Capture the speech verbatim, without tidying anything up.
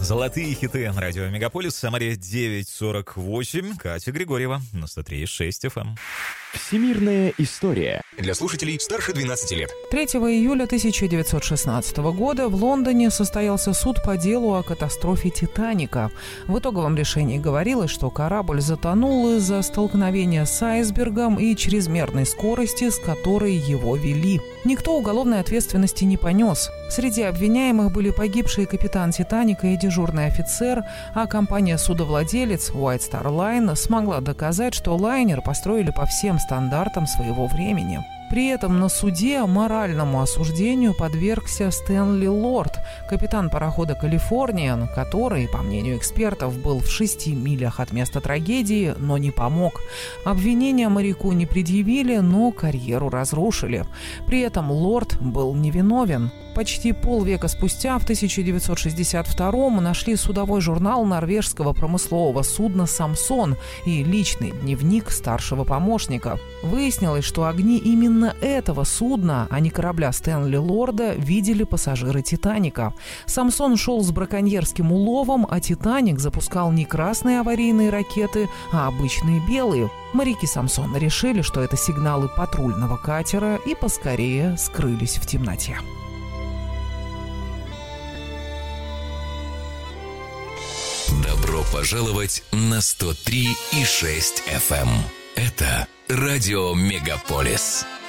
Золотые хиты радио Мегаполис. Самаре девять сорок восемь. Катя Григорьева на сто три и шесть эф эм. Всемирная история. Для слушателей старше двенадцати лет. третьего июля тысяча девятьсот шестнадцатого года в Лондоне состоялся суд по делу о катастрофе «Титаника». В итоговом решении говорилось, что корабль затонул из-за столкновения с айсбергом и чрезмерной скорости, с которой его вели. Никто уголовной ответственности не понес. Среди обвиняемых были погибший капитан «Титаника» и дежурный офицер, а компания-судовладелец White Star Line смогла доказать, что лайнер построили по всем стандартам своего времени. При этом на суде моральному осуждению подвергся Стэнли Лорд, капитан парохода «Калифорниан», который, по мнению экспертов, был в шести милях от места трагедии, но не помог. Обвинения моряку не предъявили, но карьеру разрушили. При этом Лорд был невиновен. Почти полвека спустя, в тысяча девятьсот шестьдесят втором, нашли судовой журнал норвежского промыслового судна «Самсон» и личный дневник старшего помощника. Выяснилось, что огни именно этого судна, а не корабля Стэнли Лорда, видели пассажиры «Титаника». «Самсон» шел с браконьерским уловом, а «Титаник» запускал не красные аварийные ракеты, а обычные белые. Моряки «Самсона» решили, что это сигналы патрульного катера, и поскорее скрылись в темноте. Добро пожаловать на сто три и шесть эф эм. Это радио Мегаполис.